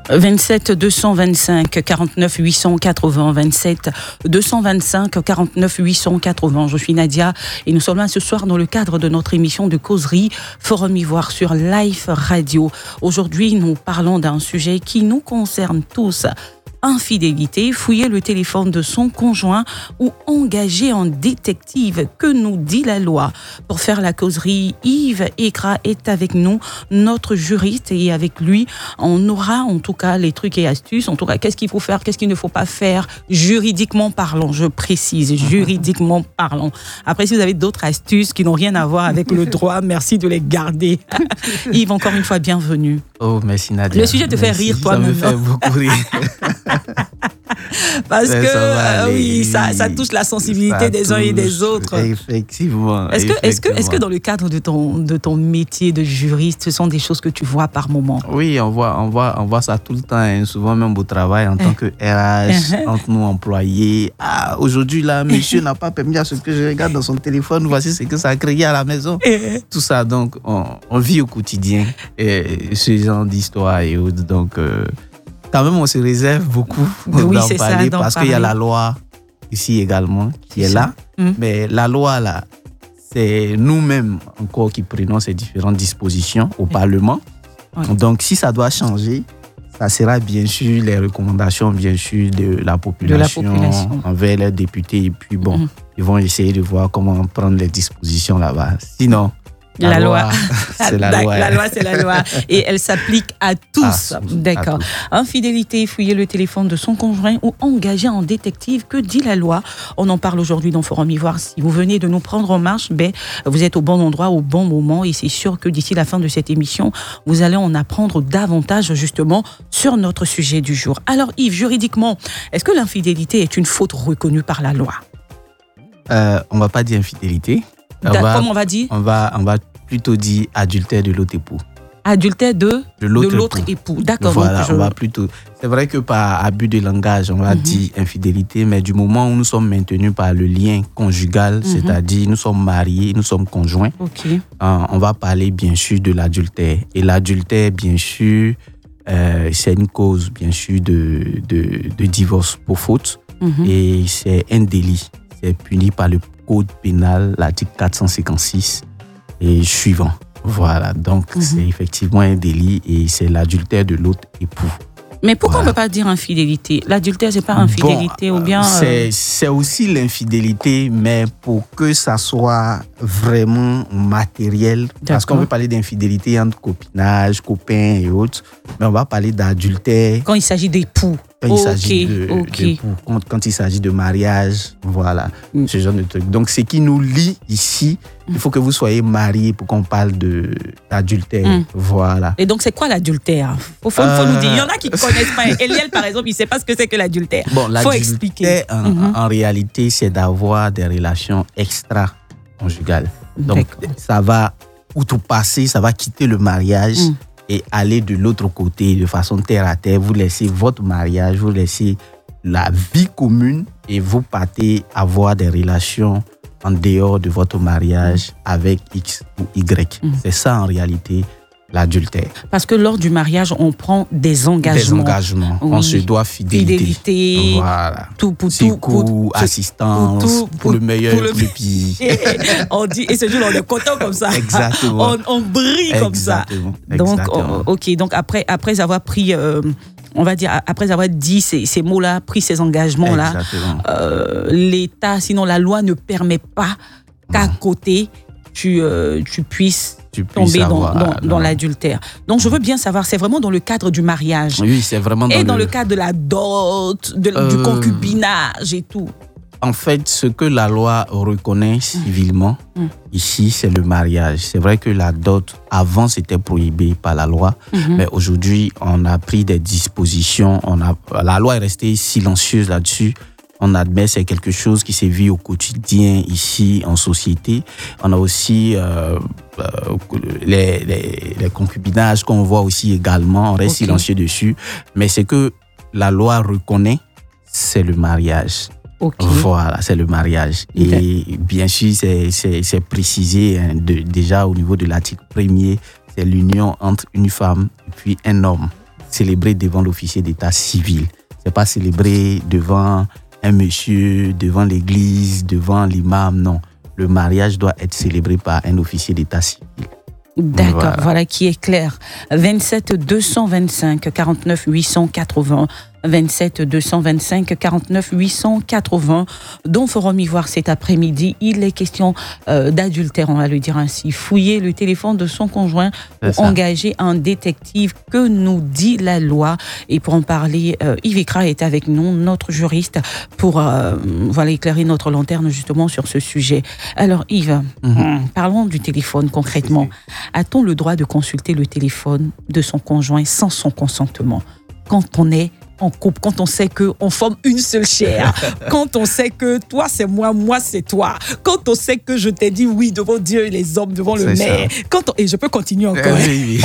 27 225 49 880, 27 225 49 880. Je suis Nadia et nous sommes là ce soir dans le cadre de notre émission de causerie Forum Ivoire sur Life Radio. Aujourd'hui, nous parlons d'un sujet qui nous concerne tous. Infidélité, fouiller le téléphone de son conjoint ou engager un détective. Que nous dit la loi? Pour faire la causerie, Yves Ekra est avec nous, notre juriste, et avec lui, on aura en tout cas les trucs et astuces, en tout cas qu'est-ce qu'il faut faire, qu'est-ce qu'il ne faut pas faire, juridiquement parlant, je précise, juridiquement parlant. Après, si vous avez d'autres astuces qui n'ont rien à voir avec le droit, merci de les garder. Yves, encore une fois, bienvenue. Oh, merci Nadia. Le sujet te fait rire toi-même. Ça me fait beaucoup rire. Parce que ça touche la sensibilité des uns et des autres. Effectivement. Est-ce que dans le cadre de ton métier de juriste, ce sont des choses que tu vois par moment? Oui, on voit ça tout le temps, hein, souvent même au travail en tant que RH, entre nous employés. Ah, aujourd'hui là, monsieur n'a pas permis à ce que je regarde dans son téléphone, voici ce que ça a créé à la maison. Tout ça, donc on vit au quotidien ce genre d'histoire et autres, donc quand même on se réserve beaucoup d'en parler parce qu'il y a la loi ici également qui est là, mais la loi là, c'est nous-mêmes encore qui prenons ces différentes dispositions au Parlement. Donc si ça doit changer, ça sera bien sûr les recommandations bien sûr de la population envers les députés, et puis bon, ils vont essayer de voir comment prendre les dispositions là-bas. Sinon, la loi, c'est la loi. La loi, c'est la loi. Et elle s'applique à tous. D'accord. Infidélité, fouiller le téléphone de son conjoint ou engager un détective. Que dit la loi? On en parle aujourd'hui dans Forum Ivoire. Si vous venez de nous prendre en marche, vous êtes au bon endroit, au bon moment. Et c'est sûr que d'ici la fin de cette émission, vous allez en apprendre davantage justement sur notre sujet du jour. Alors Yves, juridiquement, est-ce que l'infidélité est une faute reconnue par la loi? On ne va pas dire infidélité. Comment on va dire? On va plutôt dire adultère de l'autre époux. Adultère de l'autre époux. D'accord. Voilà, on va plutôt. C'est vrai que par abus de langage, on va dire infidélité, mais du moment où nous sommes maintenus par le lien conjugal, c'est-à-dire nous sommes mariés, nous sommes conjoints, on va parler bien sûr de l'adultère. Et l'adultère, bien sûr, c'est une cause, bien sûr, de divorce pour faute. Et c'est un délit. C'est puni par le Code pénal, l'article 456 et suivant. Voilà, donc c'est effectivement un délit et c'est l'adultère de l'autre époux. Mais pourquoi on ne peut pas dire infidélité? L'adultère, c'est pas infidélité ou bien... C'est aussi l'infidélité, mais pour que ça soit vraiment matériel, parce qu'on peut parler d'infidélité entre copinage, copains et autres, mais on va parler d'adultère. Quand il s'agit d'époux. Quand il s'agit d'époux, quand il s'agit de mariage, voilà, ce genre de truc. Donc, ce qui nous lie ici, il faut que vous soyez mariés pour qu'on parle d'adultère. Voilà. Et donc, c'est quoi l'adultère? Faut nous dire. Il y en a qui ne connaissent pas. Eliel, par exemple, il ne sait pas ce que c'est que l'adultère. Bon, l'adultère, en réalité, c'est d'avoir des relations extra-conjugales. Donc, ça va outrepasser, ça va quitter le mariage et aller de l'autre côté de façon terre à terre. Vous laissez votre mariage, vous laissez la vie commune et vous partez avoir des relations en dehors de votre mariage avec X ou Y. C'est ça en réalité l'adultère. Parce que lors du mariage, on prend des engagements. On se doit fidélité. Voilà. Tout pour tout. Assistance, pour le meilleur et pour le pire. On dit, et ce jour-là, on est content comme ça. Exactement. On brille comme ça. Donc, donc après avoir pris... on va dire, après avoir dit ces mots-là, pris ces engagements-là, l'État, sinon la loi ne permet pas qu'à côté, tu puisses tomber dans l'adultère. Donc, je veux bien savoir, c'est vraiment dans le cadre du mariage. Oui, c'est vraiment dans le cadre de la dot, du concubinage et tout. En fait, ce que la loi reconnaît civilement, ici, c'est le mariage. C'est vrai que la dot, avant, c'était prohibé par la loi, mais aujourd'hui, on a pris des dispositions. La loi est restée silencieuse là-dessus. On admet c'est quelque chose qui se vit au quotidien ici en société. On a aussi les concubinages qu'on voit aussi également. On reste silencieux dessus. Mais ce que la loi reconnaît, c'est le mariage. Voilà, c'est le mariage. Et bien sûr, c'est précisé déjà au niveau de l'article 1er, c'est l'union entre une femme et puis un homme. célébrer devant l'officier d'état civil. C'est pas célébrer devant un monsieur, devant l'église, devant l'imam, non. Le mariage doit être célébré par un officier d'état civil. D'accord, voilà qui est clair. 27 225 49 880. 27 225 49 880, dont Forum Ivoire cet après-midi. Il est question d'adultère, on va le dire ainsi. Fouiller le téléphone de son conjoint pour engager un détective. Que nous dit la loi? Et pour en parler, Yves Ikra est avec nous, notre juriste, pour éclairer notre lanterne justement sur ce sujet. Alors Yves, parlons du téléphone concrètement. A-t-on le droit de consulter le téléphone de son conjoint sans son consentement quand on est en couple, quand on sait qu'on forme une seule chair, quand on sait que toi c'est moi, moi c'est toi, quand on sait que je t'ai dit oui devant Dieu et les hommes, devant le maire, et je peux continuer encore. Oui.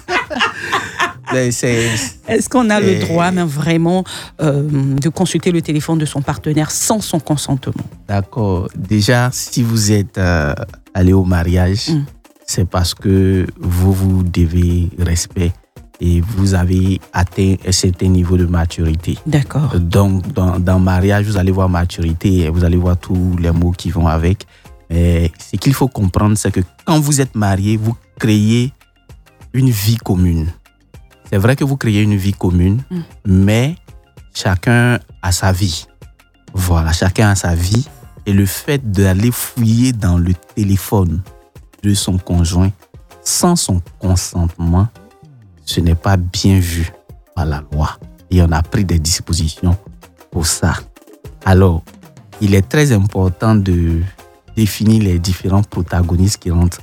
Est-ce qu'on a le droit même vraiment de consulter le téléphone de son partenaire sans son consentement? D'accord. Déjà, si vous êtes allé au mariage, c'est parce que vous devez respect. Et vous avez atteint un certain niveau de maturité. D'accord. Donc, dans le mariage, vous allez voir maturité et vous allez voir tous les mots qui vont avec. Mais ce qu'il faut comprendre, c'est que quand vous êtes marié, vous créez une vie commune. C'est vrai que vous créez une vie commune, mais chacun a sa vie. Voilà, chacun a sa vie. Et le fait d'aller fouiller dans le téléphone de son conjoint sans son consentement, ce n'est pas bien vu par la loi. Et on a pris des dispositions pour ça. Alors, il est très important de définir les différents protagonistes qui rentrent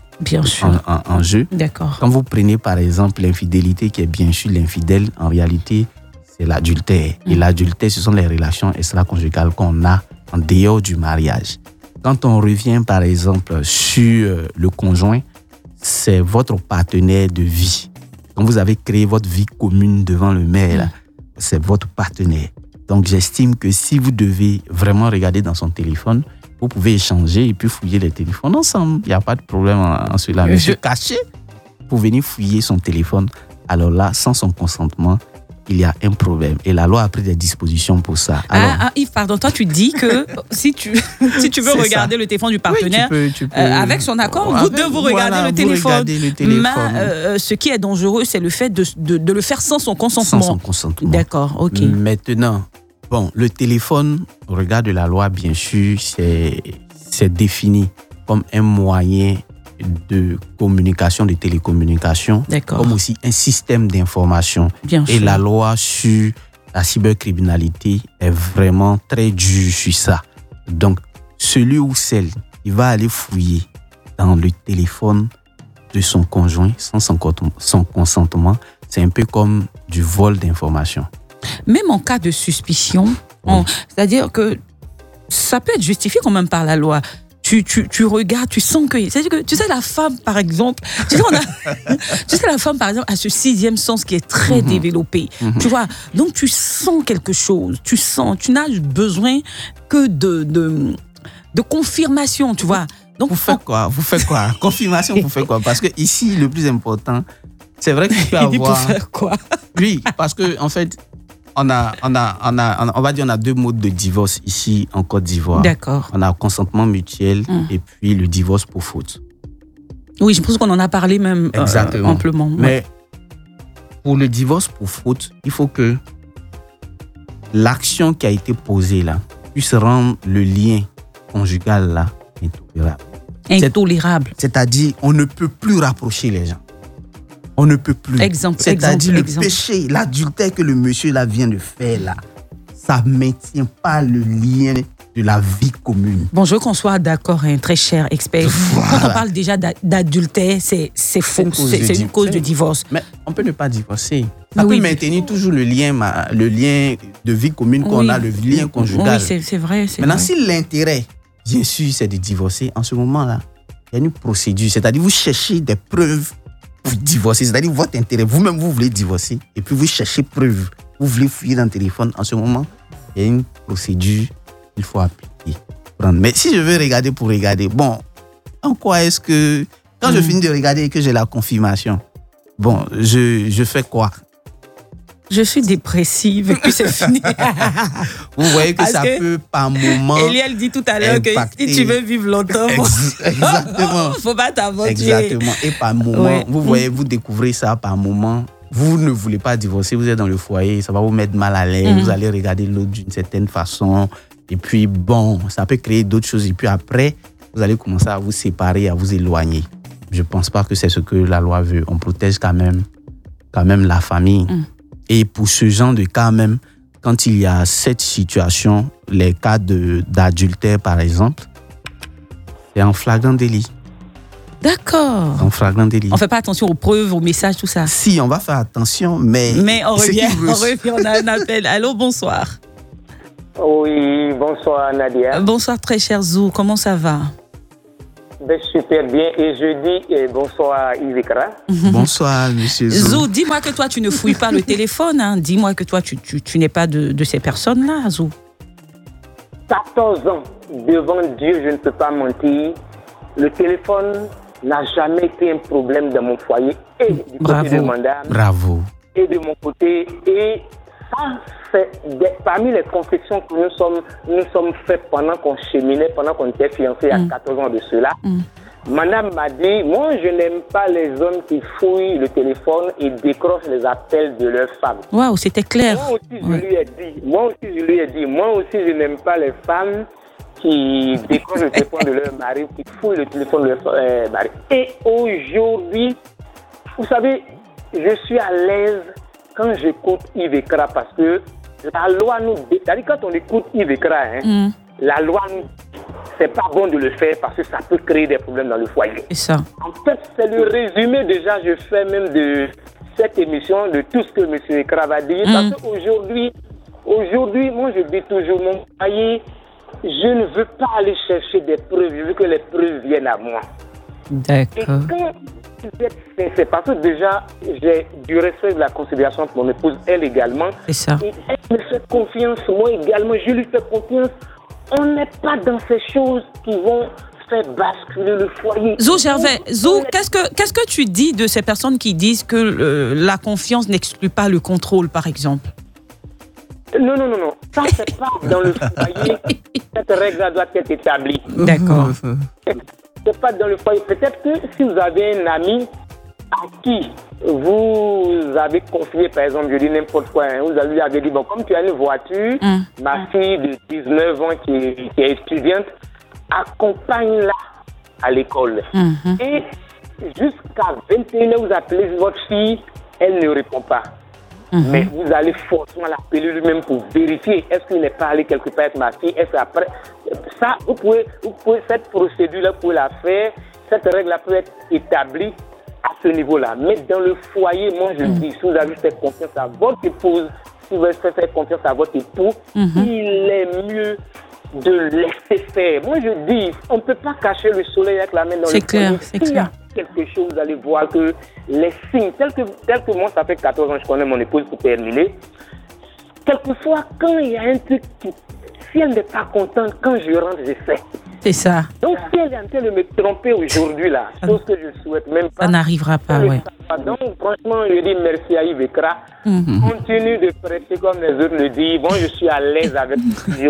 en jeu. D'accord. Quand vous prenez par exemple l'infidélité, qui est bien sûr l'infidèle, en réalité, c'est l'adultère. Et l'adultère, ce sont les relations extra-conjugales qu'on a en dehors du mariage. Quand on revient par exemple sur le conjoint, c'est votre partenaire de vie. Quand vous avez créé votre vie commune devant le maire, c'est votre partenaire. Donc, j'estime que si vous devez vraiment regarder dans son téléphone, vous pouvez échanger et puis fouiller les téléphones ensemble. Il n'y a pas de problème en cela. Mais se cacher pour venir fouiller son téléphone, alors là, sans son consentement, il y a un problème. Et la loi a pris des dispositions pour ça. Alors, Yves, pardon, toi tu dis que si tu veux regarder le téléphone du partenaire, tu peux, avec son accord, vous deux vous regardez le téléphone. Mais ce qui est dangereux, c'est le fait de le faire sans son consentement. Sans son consentement. D'accord, ok. Maintenant, le téléphone, au regard de la loi, bien sûr, c'est défini comme un moyen de communication, de télécommunication, comme aussi un système d'information. Et la loi sur la cybercriminalité est vraiment très dure sur ça. Donc, celui ou celle qui va aller fouiller dans le téléphone de son conjoint sans son consentement, c'est un peu comme du vol d'informations. Même en cas de suspicion, c'est-à-dire que ça peut être justifié quand même par la loi. Tu regardes, tu sens que... C'est-à-dire que, tu sais, la femme, par exemple... la femme, par exemple, a ce sixième sens qui est très développé. Tu vois, donc tu sens quelque chose. Tu n'as besoin que de confirmation, tu vois. Donc, Vous faites quoi? Confirmation, vous faites quoi? Parce que ici, le plus important, c'est vrai qu'il peut avoir... Pour faire quoi? Oui, parce que, en fait... On va dire on a deux modes de divorce ici en Côte d'Ivoire. D'accord. On a consentement mutuel et puis le divorce pour faute. Oui, je pense qu'on en a parlé même amplement. Mais pour le divorce pour faute, il faut que l'action qui a été posée là puisse rendre le lien conjugal là intolérable. Intolérable. C'est-à-dire, on ne peut plus rapprocher les gens. On ne peut plus. C'est-à-dire le péché, l'adultère que le monsieur là vient de faire là, ça ne maintient pas le lien de la vie commune. Bon, je veux qu'on soit d'accord, très cher expert. Quand on parle déjà d'adultère, c'est faux. C'est une cause de divorce. Mais on peut ne pas divorcer. Ça peut maintenir toujours le lien de vie commune qu'on a, le lien conjugal. Oui, c'est vrai. Maintenant, si l'intérêt, bien sûr, c'est de divorcer, en ce moment-là, il y a une procédure. C'est-à-dire, vous cherchez des preuves pour divorcer. C'est-à-dire, votre intérêt, vous-même, vous voulez divorcer, et puis vous cherchez preuves. Vous voulez fouiller dans le téléphone. En ce moment, il y a une procédure qu'il faut appliquer. Mais si je veux regarder pour regarder, bon, en quoi est-ce que, quand je finis de regarder et que j'ai la confirmation, bon, je fais quoi? Je suis dépressive et puis c'est fini. Vous voyez que ça peut par moment. Eliel dit tout à l'heure que si tu veux vivre longtemps, exactement. Faut pas t'aventurer. Exactement. Et par moment, vous voyez, vous découvrez ça par moment. Vous ne voulez pas divorcer, vous êtes dans le foyer, ça va vous mettre mal à l'aise. Vous allez regarder l'autre d'une certaine façon. Et puis bon, ça peut créer d'autres choses. Et puis après, vous allez commencer à vous séparer, à vous éloigner. Je pense pas que c'est ce que la loi veut. On protège quand même la famille. Et pour ce genre de cas même, quand il y a cette situation, les cas d'adultère par exemple, c'est en flagrant délit. D'accord. En flagrant délit. On fait pas attention aux preuves, aux messages, tout ça. Si, on va faire attention, mais on revient, on a un appel. Allô, bonsoir. Oui, bonsoir Nadia. Bonsoir très cher Zou, comment ça va? Super bien, et je dis bonsoir Ivekra. Bonsoir monsieur Zou. Zou, dis-moi que toi tu ne fouilles pas le téléphone, hein. Dis-moi que toi tu n'es pas de ces personnes-là, Zou. 14 ans, devant Dieu, je ne peux pas mentir. Le téléphone n'a jamais été un problème dans mon foyer et du côté de madame. Bravo. Et de mon côté, et ça, c'est parmi les confessions que nous sommes fait pendant qu'on cheminait, pendant qu'on était fiancés à 14 ans de cela. Madame m'a dit, moi je n'aime pas les hommes qui fouillent le téléphone et décrochent les appels de leurs femmes. Waouh, c'était clair. Moi aussi je lui ai dit, moi aussi je n'aime pas les femmes qui décrochent le téléphone de leur mari, qui fouillent le téléphone de leur mari. Et aujourd'hui, vous savez, je suis à l'aise quand j'écoute Ivekra parce que la loi nous... C'est-à-dire quand on écoute Ivekra, la loi nous... C'est pas bon de le faire parce que ça peut créer des problèmes dans le foyer. C'est ça. En fait, c'est le résumé déjà, je fais même de cette émission, de tout ce que M. Ivekra va dire. Parce qu'aujourd'hui, moi je dis toujours, mon foyer, je ne veux pas aller chercher des preuves, je veux que les preuves viennent à moi. D'accord. Et quand c'est parce que déjà, j'ai du respect, de la considération pour mon épouse, elle également. C'est ça. Et elle me fait confiance, moi également, je lui fais confiance. On n'est pas dans ces choses qui vont faire basculer le foyer. Zou Gervais, Zou, qu'est-ce que tu dis de ces personnes qui disent que la confiance n'exclut pas le contrôle, par exemple? Non. Ça, c'est pas dans le foyer. Cette règle doit être établie. D'accord. C'est pas dans le foyer. Peut-être que si vous avez un ami à qui vous avez confié, par exemple, je dis n'importe quoi, vous lui avez dit, bon, comme tu as une voiture, ma fille de 19 ans qui est étudiante, accompagne-la à l'école. Et jusqu'à 21h, vous appelez votre fille, elle ne répond pas. Mais vous allez forcément l'appeler lui-même pour vérifier est-ce qu'il n'est pas allé quelque part avec ma fille. Est-ce qu'après ça, vous pouvez cette procédure-là, vous pouvez la faire. Cette règle-là peut être établie à ce niveau-là. Mais dans le foyer, moi je dis, si vous avez fait confiance à votre épouse, si vous avez fait confiance à votre époux, il est mieux de laisser faire. Moi je dis, on ne peut pas cacher le soleil avec la main dans le foyer. C'est clair. Quelque chose, vous allez voir que les signes, tel que moi, ça fait 14 ans que je connais mon épouse pour terminer. Quelquefois, quand il y a un truc si elle n'est pas contente, quand je rentre, je sais. C'est ça. Donc, si elle est en train de me tromper aujourd'hui, là, chose que je ne souhaite même pas. Ça n'arrivera pas, oui. Donc, franchement, je dis merci à Ivekra. Continue de prêcher comme les autres le disent. Bon, je suis à l'aise avec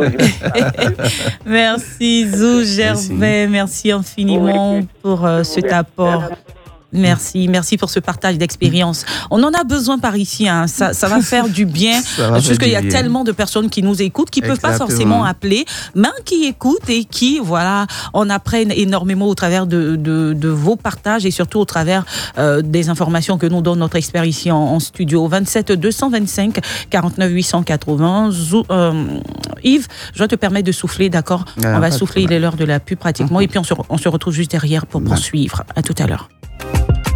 Merci, Zou Gervais. Merci infiniment pour cet apport. Merci pour ce partage d'expérience. On en a besoin par ici, hein. Ça va faire du bien. Parce qu'il y a tellement de personnes qui nous écoutent, qui ne peuvent pas forcément appeler, mais qui écoutent et qui, voilà, en apprennent énormément au travers de vos partages et surtout au travers des informations que nous donne notre expert ici en studio. 27 225 49 880. Yves, je dois te permettre de souffler, d'accord? On va souffler, il est l'heure de la pub pratiquement, et puis on se retrouve juste derrière pour poursuivre. À tout à l'heure.